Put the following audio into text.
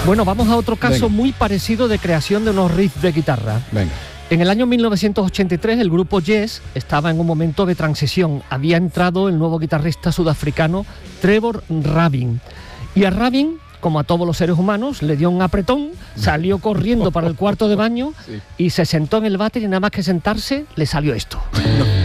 Bueno, vamos a otro caso muy parecido de creación de unos riffs de guitarra. Venga. En el año 1983 el grupo Yes estaba en un momento de transición. Había entrado el nuevo guitarrista sudafricano Trevor Rabin. Y a Rabin, como a todos los seres humanos, le dio un apretón, salió corriendo para el cuarto de baño y se sentó en el váter y nada más que sentarse le salió esto.